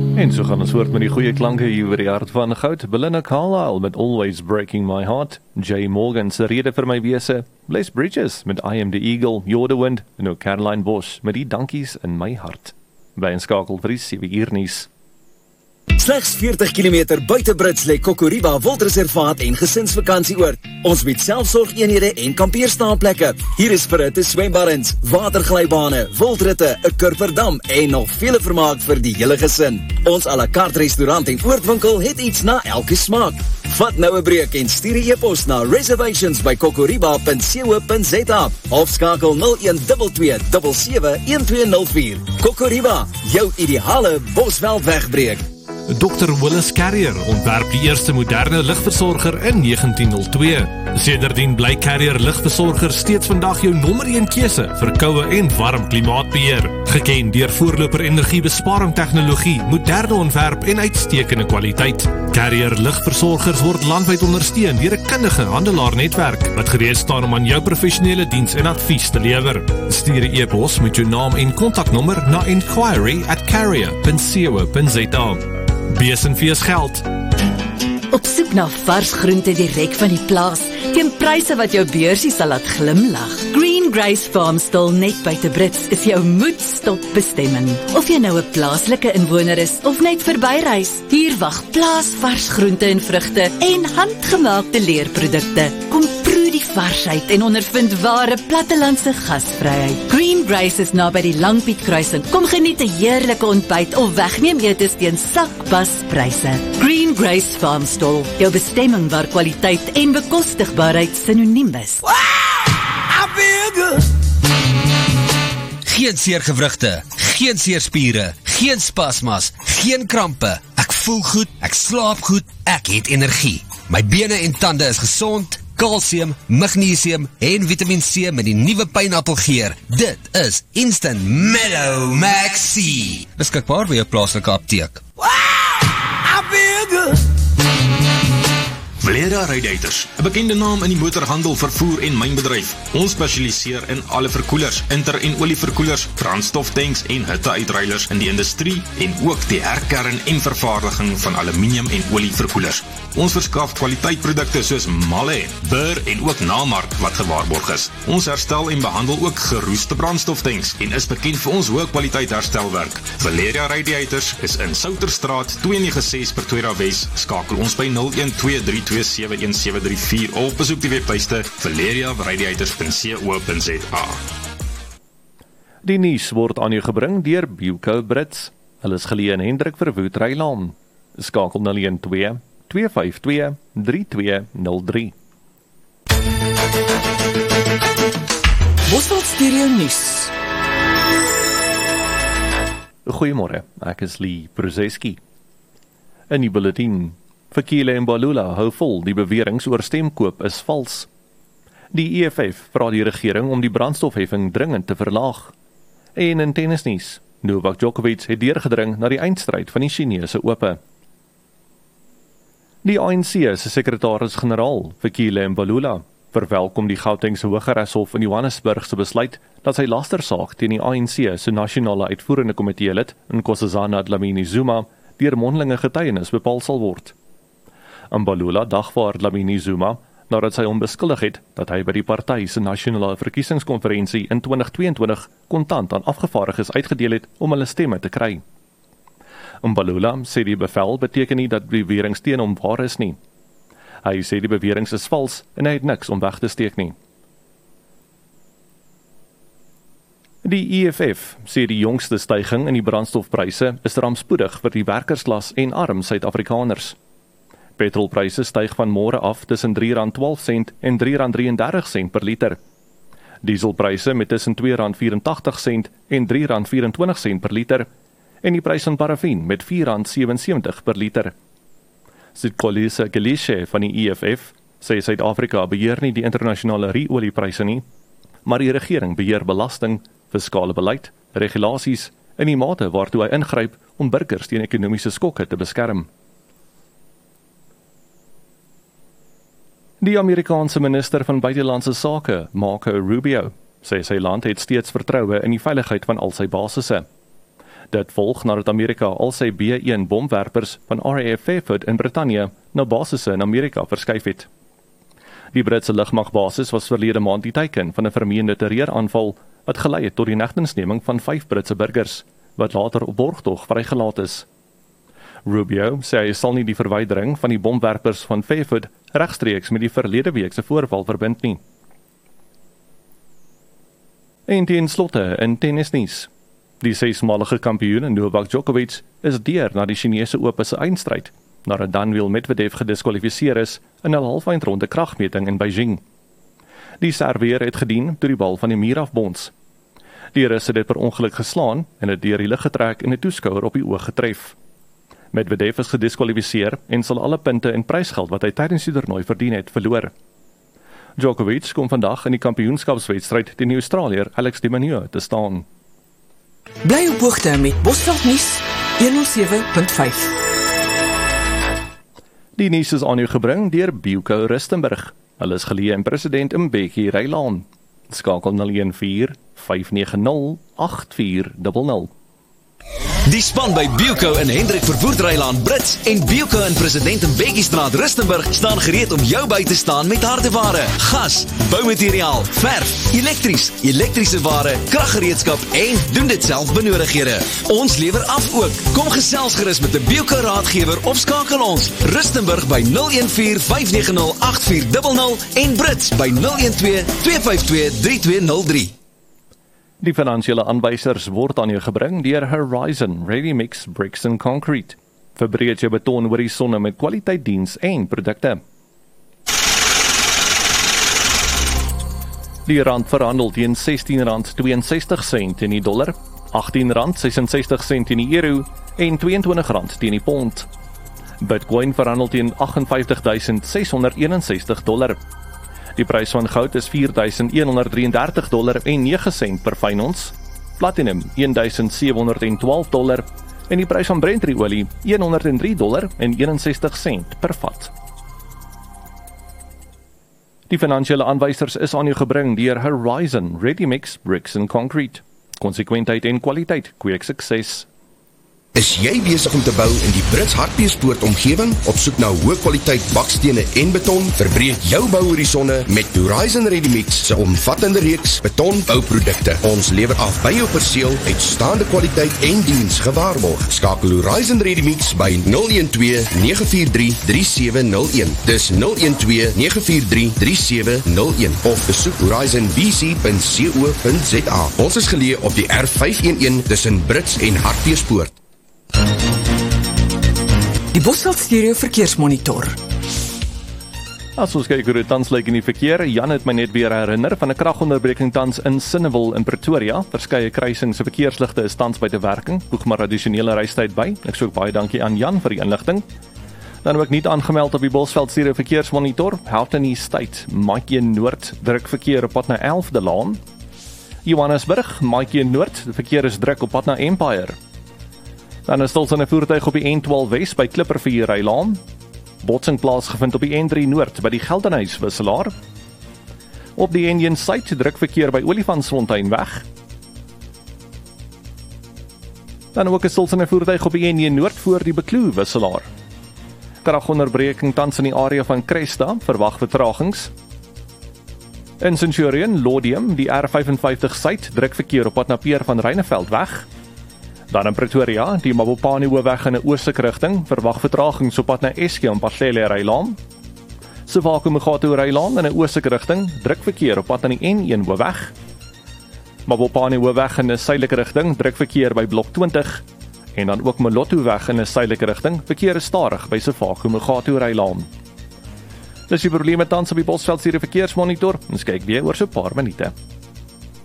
En so gaan ons voort met die goeie klanke hier oor die hart van goud. Belinda Carlisle met Always Breaking My Heart. Jay Morgan se rede vir my wese. Les Bridges met I Am The Eagle, You're The Wind. En ook Caroline Bosch met die dankies in my hart. By en skakel vir die 7 uur nuus. Slegs 40 km buite Brits lê Kokoriba Wildreservaat en gesinsvakantieoord. Ons bied selfsorgeenhede en kampeerstaanplekke. Hier is verhitte swembaddens, waterglybane, wildritte, 'n kurperdam en nog vele vermaak vir die hele gesin. Ons à la carte restaurant en oordwinkel het iets na elke smaak. Vat nou 'n breek en stuur 'n e-pos na reservations@kokoriba.co.za of skakel 0122771204. Kokoriba, jou ideale Bosveld wegbreek. Dr. Willis Carrier ontwerp die eerste moderne ligversorger in 1902. Sedertdien bly Carrier ligversorger steeds vandag jou nommer 1 keuse vir koue en warm klimaatbeheer. Geken deur voorloper energiebesparing tegnologie, moderne ontwerp en uitstekende kwaliteit. Carrier ligversorgers word landwyd ondersteun deur 'n kundige handelaarnetwerk wat gereed staan om aan jou professionele diens en advies te lewer. Stuur 'n e-pos met jou naam en kontaknommer na inquiry@carrier.co.za. Besenfees geld. Op soek na vars groente direk van die plaas, teen pryse wat jou beursie sal laat glimlag. Green Grace Farmstall net buite Brits is jou moedstop bestemming. Of jy nou 'n plaaslike inwoner is of net verbyreis, hier wag plaasvars groente en vrugte en handgemaakte leerprodukte. Kom proe die varsheid en ondervind ware plattelandse gasvryheid. Green Grace is naby die Langpiet kruising. Kom geniet 'n heerlike ontbyt of wegneem etes teen sakbaspryse. Green Grace Farmstall, jou bestemming waar kwaliteit en bekostigbaarheid sinoniem is. Geen seergewrigte, geen seerspiere, geen spasmas, geen krampe. Ek voel goed, ek slaap goed, ek het energie. My bene en tande is gesond, kalsium, magnesium en Vitamiin C met die nuwe pineappelgeur. Dit is Instant Mellow Max C. Beskikbaar by jou plaaslike apteek. Valeria Radiators, 'n bekende naam in die motorhandel, vervoer en mynbedryf. Ons spesialiseer in alle verkoelers, inter- en olieverkoelers, brandstoftanks en hitteuitruilers in die industrie en ook die herkern en vervaardiging van aluminium en olieverkoelers. Ons verskaf kwaliteitprodukte soos Malle, Burr en ook Namark wat gewaarborg is. Ons herstel en behandel ook geroeste brandstoftanks en is bekend vir ons hoë kwaliteit herstelwerk. Valeria Radiators is in Souterstraat 296 Pretoria Wes. Skakel ons by 0123271734 of besoek die webtuiste valeriaradiators.co.za. Die nuus word aan u gebring deur Buco Brits. Hulle is geleë in Hendrik Verwoerd Rylaan. Skakel 0122523203. Bosveld Stereo Nuus. Goeiemôre, ek is Lee Bruzeski. In die bulletin: Fikile en Mbalula hou vol, die beweringe oor stemkoop is vals. Die EFF vra die regering om die brandstofheffing dringend te verlaag. En in tennisnuus: Novak Djokovic het deurgedring na die eindstryd van die Chinese Ope. Die ANC se sekretaris-generaal, Fikile Mbalula, verwelkom die Gautengse Hooggeregshof in Johannesburg se besluit dat sy lastersaak teen die ANC se nasionale uitvoerende komitee lid, Nkosazana Dlamini Zuma, deur mondelinge getuienis bepaal sal word. Mbalula dagvaar Dlamini Zuma nadat sy hom beskuldig het dat hy by die party se nasionale verkiesingskonferensie in 2022 kontant aan afgevaardiges uitgedeel het om hulle stemme te kry. Mbalula sê die bevel beteken nie dat beweringe teen hom waar is nie. Hy sê die beweringe is vals en hy het niks om weg te steek nie. Die EFF sê die jongste styging in die brandstofpryse is rampspoedig vir die werkersklas en arm Suid-Afrikaners. Petrolpryse styg van môre af tussen R3.12 en R3.33 per liter. Dieselpryse met tussen R2.84 en R3.24 per liter en die prys van parafin met R4.77 per liter. Sitkolisa Gelishe van die EFF sê Suid-Afrika beheer nie die internasionale oliepryse nie, maar die regering beheer belasting, fiskale beleid, regulasies en die mate waartoe hy ingryp om burgers teen ekonomiese skokke te beskerm. Die Amerikaanse minister van buitelandse sake, Marco Rubio, sê sy land het steeds vertroue in die veiligheid van al sy basisse. Dit volg nadat Amerika al sy B-1 bomwerpers van RAF Fairford in Brittanje na basisse in Amerika verskuif het. Die Britse lugmagbasis was verlede maand die teiken van 'n vermeende terreuraanval wat gelei het tot die inhegtenisneming van 5 Britse burgers, wat later op borgtog vrygelaat is. Rubio sê hy sal nie die verwydering van die bomwerpers van Fairford regstreeks met die verlede week se voorval verbind nie. En ten slotte in tennisnuus. Die 6-malige kampioen Novak Djokovic is deur na die Chinese Ope se eindstryd, nadat Daniil Medvedev gediskwalifiseer is in 'n halfeindronde kragmeting in Beijing. Die Serveer het gedien toe die bal van die muur afbons. Die Rus het dit per ongeluk geslaan en het deur die lug getrek en 'n toeskouer op die oog getref. Medvedev is gediskwalifiseer en sal alle punte en prysgeld wat hy tydens die toernooi verdien het, verloor. Djokovic kom vandag in die kampioenskapswedstryd teen die Australiër Alex de Minaur te staan. Bly op hoogte met Bosveld nuus 107.5. Die nuus is aan u gebring deur Bilco Rustenburg. Hulle is geleë in President Mbeki Rylaan. Skakel 014 590 8400. Die span by Bilco in Hendrik Verwoerd Rylaan Brits en Bilco in President Mbeki Straat Rustenburg staan gereed om jou by te staan met hardeware, gas, boumateriaal, verf, elektrische ware, kraggereedskap en doen dit self benodighede. Ons lewer af ook. Kom gesels gerus met 'n Bilco raadgewer of skakel ons Rustenburg by 014 590 8400 en Brits by 012 252 3203. Die finansiële aanwysers word aan jou gebring deur Horizon Ready Mix Bricks and Concrete. Verbreek jou beton oor die sonne met kwaliteit diens en produkte. Die rand verhandel teen R16.62 in die dollar, R18.66 in die euro en R22 teen die pond. Bitcoin verhandel teen $58,661. Die prys van goud is $4,133.09 per fyn ons, platinum $1,712 en die prys van Brent-olie $103.61 per vat. Die finansiële aanwysers is aan u gebring deur Horizon Ready Mix Bricks and Concrete. Konsekwentheid en kwaliteit kweek sukses. Is jy besig om te bou in die Brits Hartbeespoort omgewing? Op soek na hoë kwaliteit bakstene en beton? Verbreek jou bouhorisonne met Horizon Ready Mix se omvattende reeks betonbouprodukte. Ons lewer af by jou perseel uitstaande kwaliteit en diens gewaarborg. Skakel Horizon Ready Mix by 012 943 3701. Dis 012 943 3701 of besoek horizonbc.co.za. Ons is geleë op die R511 tussen Brits en Hartbeespoort. Die Bosveld Stereo Verkeersmonitor. As ons kyk hoe dit tans lyk in die verkeer, Jan het my net weer herinner van 'n kragonderbreking tans in Sinnewil in Pretoria. Verskeie kruisings se verkeersligte is tans buite werking. Voeg maar addisionele reistyd by. Ek sê ook baie dankie aan Jan vir die inligting. Dan ook nie aangemeld op die Bosveld Stereo Verkeersmonitor. Houghton Estate, Maatjie Noord, druk verkeer op pad na 11de Laan. Johannesburg, Maatjie Noord, die verkeer is druk op pad na Empire. Dan is stilstand 'n voertuig op die N12 Wes by Klippervuur Rylaan. Botsing plaasgevind op die N3 Noord by die Geldenhuys wisselaar. Op die N1 Suid druk verkeer by Olifantsfontein weg. Dan ook 'n stilstand 'n voertuig op die N1 Noord voor die Bekloo wisselaar. Kragonderbreking tans in die area van Cresta, verwag vertragings. In Centurion, Laudium, die R55 Suid druk verkeer op pad na Pier van Reineveld weg. Dan in Pretoria, die Mabopane hoofweg in 'n oostelike rigting, verwag vertragings op pad na Eskom Patlele Rylaan. Sevako Mgato Rylaan in 'n oostelike rigting, druk verkeer op pad na die N1 hoofweg. Mabopane hoofweg in 'n suidelike rigting, druk verkeer by blok 20 en dan ook Molotto weg in 'n suidelike rigting, verkeer is stadig by Sevako Mgato Rylaan. Dis die probleme tans op die Bosveld Stereo Verkeersmonitor. Ons kyk weer oor so 'n paar minute.